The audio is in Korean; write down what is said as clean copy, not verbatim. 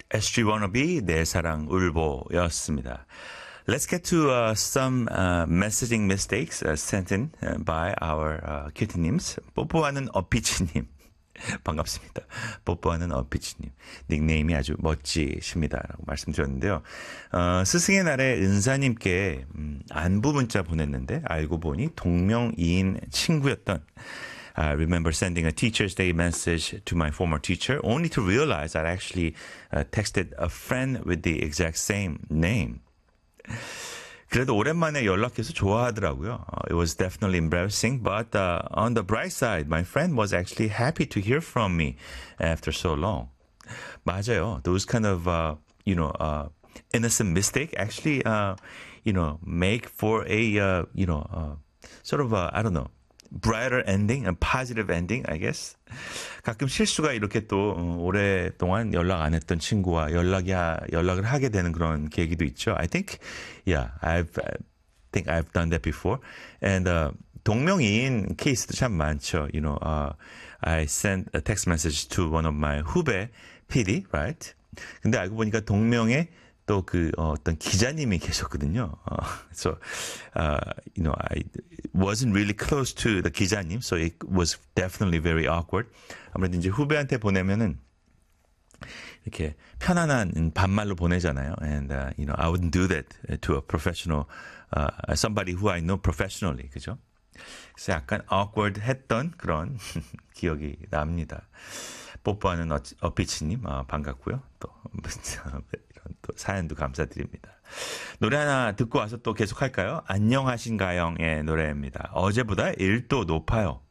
SG Wannabe, 내 사랑 울보였습니다. Let's get to some messaging mistakes sent in by our cutie-nims. 뽀뽀하는 어피치님. 반갑습니다. 뽀뽀하는 어피치님. 닉네임이 아주 멋지십니다. 라고 말씀드렸는데요. 스승의 날에 은사님께 안부 문자 보냈는데 알고 보니 동명이인 친구였던 I remember sending a Teacher's Day message to my former teacher only to realize I actually texted a friend with the exact same name. 그래도 오랜만에 연락해서 좋아하더라고요. It was definitely embarrassing, but on the bright side, my friend was actually happy to hear from me after so long. 맞아요. Those kind of, innocent mistake actually, make for a, sort of, I don't know, brighter ending, a positive ending, I guess. 가끔 실수가 이렇게 또 오랫동안 연락 안 했던 친구와 연락을 하게 되는 그런 계기도 있죠. I think I've done that before. And 동명이인 케이스도 참 많죠. I sent a text message to one of my 후배 PD, right? 근데 알고 보니까 동명의 또 어떤 기자님이 계셨거든요. So, I wasn't really close to the 기자님, so it was definitely very awkward. 아무래도 이제 후배한테 보내면은 이렇게 편안한 반말로 보내잖아요. And, I wouldn't do that to a professional, somebody who I know professionally, 그죠? 그래서 약간 awkward 했던 그런 기억이 납니다. 뽀뽀하는 어피치님, 반갑고요. 또 사연도 감사드립니다. 노래 하나 듣고 와서 또 계속 할까요? 안녕하신가영의 노래입니다. 어제보다 1도 높아요.